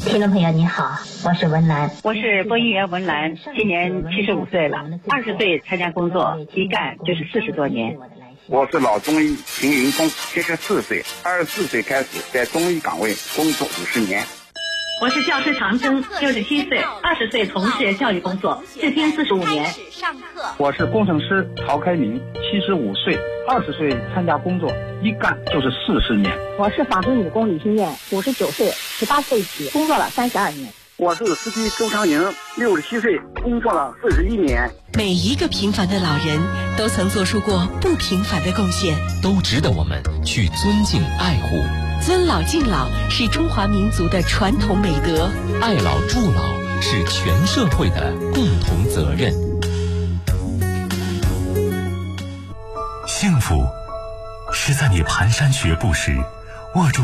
听众朋友你好，我是文兰， 我是播音员文兰，今年75岁了，20岁参加工作，一干就是40多年。 我是老中医邢云峰，74岁，24岁开始在中医岗位工作50年。 我是教师长征，67岁，20岁从事教育工作，至今45年。 我是工程师曹开明，75岁，20岁参加工作，一干就是40年。 我是纺织女工李新燕，59岁，18岁起工作了32年。 我是司机周长营，67岁，工作了41年。 每一个平凡的老人都曾做出过不平凡的贡献， 都值得我们去尊敬爱护。 尊老敬老是中华民族的传统美德， 爱老助老是全社会的共同责任。 幸福是在你蹒跚学步时握住